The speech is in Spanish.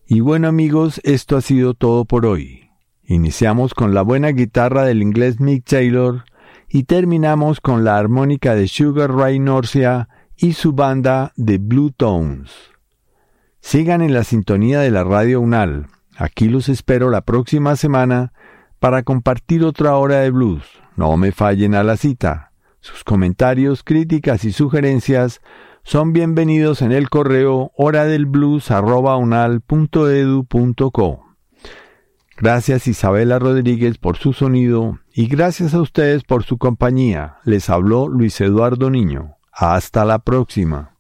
Y bueno amigos, esto ha sido todo por hoy. Iniciamos con la buena guitarra del inglés Mick Taylor y terminamos con la armónica de Sugar Ray Norcia y su banda de Blue Tones. Sigan en la sintonía de la Radio UNAL. Aquí los espero la próxima semana para compartir otra hora de blues. No me fallen a la cita. Sus comentarios, críticas y sugerencias son bienvenidos en el correo horadelblues@unal.edu.co. Gracias Isabela Rodríguez por su sonido y gracias a ustedes por su compañía. Les habló Luis Eduardo Niño. Hasta la próxima.